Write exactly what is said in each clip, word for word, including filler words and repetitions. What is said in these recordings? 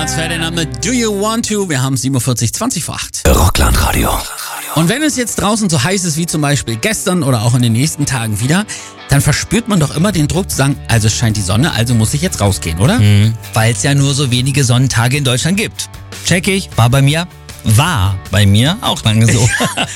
Franz Ferdinand mit Do You Want To? Wir haben siebenundvierzig, zwanzig vor acht. Rockland-Radio. Und wenn es jetzt draußen so heiß ist wie zum Beispiel gestern oder auch in den nächsten Tagen wieder, dann verspürt man doch immer den Druck zu sagen, also es scheint die Sonne, also muss ich jetzt rausgehen, oder? Mhm. Weil es ja nur so wenige Sonnentage in Deutschland gibt. Check ich, war bei mir, war bei mir auch lange so.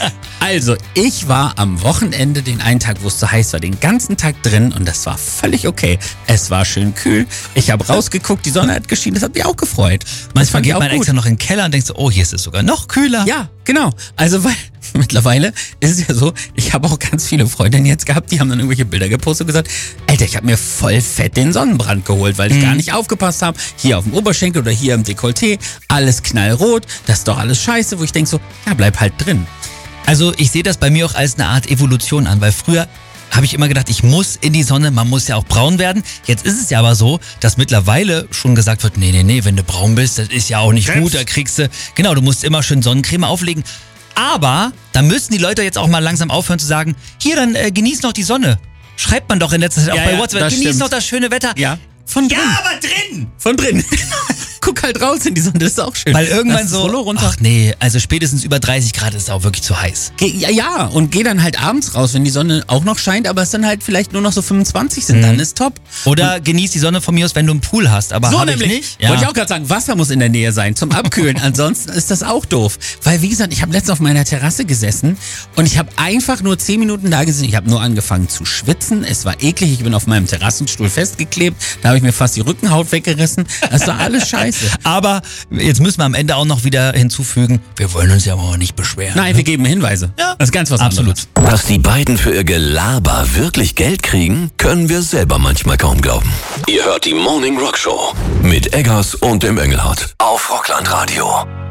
Also, ich war am Wochenende, den einen Tag, wo es so heiß war, den ganzen Tag drin und das war völlig okay. Es war schön kühl, ich habe rausgeguckt, die Sonne hat geschienen, das hat mich auch gefreut. Manchmal geht man extra noch in den Keller und denkt so, oh, hier ist es sogar noch kühler. Ja, genau. Also, weil mittlerweile ist es ja so, ich habe auch ganz viele Freundinnen jetzt gehabt, die haben dann irgendwelche Bilder gepostet und gesagt, Alter, ich habe mir voll fett den Sonnenbrand geholt, weil ich mhm. gar nicht aufgepasst habe. Hier auf dem Oberschenkel oder hier im Dekolleté, alles knallrot, das ist doch alles scheiße, wo ich denke so, ja, bleib halt drin. Also ich sehe das bei mir auch als eine Art Evolution an, weil früher habe ich immer gedacht, ich muss in die Sonne, man muss ja auch braun werden. Jetzt ist es ja aber so, dass mittlerweile schon gesagt wird, nee, nee, nee, wenn du braun bist, das ist ja auch nicht Krebs. Gut, da kriegst du, genau, du musst immer schön Sonnencreme auflegen. Aber da müssen die Leute jetzt auch mal langsam aufhören zu sagen, hier, dann äh, genieß noch die Sonne. Schreibt man doch in letzter Zeit ja, auch bei ja, WhatsApp, genieß stimmt. noch das schöne Wetter. Ja, von drin. Ja, aber drin! Von drin. Guck halt raus in die Sonne, das ist auch schön. Weil irgendwann Lass so, Rollo runter. ach nee, also spätestens über dreißig Grad ist es auch wirklich zu heiß. Geh, ja, ja, und geh dann halt abends raus, wenn die Sonne auch noch scheint, aber es dann halt vielleicht nur noch so fünfundzwanzig sind, mhm. dann ist top. Oder und genieß die Sonne von mir aus, wenn du einen Pool hast, aber so hab nämlich. Ich nicht. Ja. Wollte ich auch gerade sagen, Wasser muss in der Nähe sein zum Abkühlen, ansonsten ist das auch doof. Weil wie gesagt, ich habe letztens auf meiner Terrasse gesessen und ich habe einfach nur zehn Minuten da gesessen, ich habe nur angefangen zu schwitzen, es war eklig, ich bin auf meinem Terrassenstuhl festgeklebt, da habe ich mir fast die Rückenhaut weggerissen, das war alles scheiße. Aber jetzt müssen wir am Ende auch noch wieder hinzufügen, wir wollen uns ja aber nicht beschweren. Nein, ne? wir geben Hinweise. Ja. Das ist ganz was Absolut. anderes. Dass die beiden für ihr Gelaber wirklich Geld kriegen, können wir selber manchmal kaum glauben. Ihr hört die Morning Rock Show mit Eggers und dem Engelhardt auf Rockland Radio.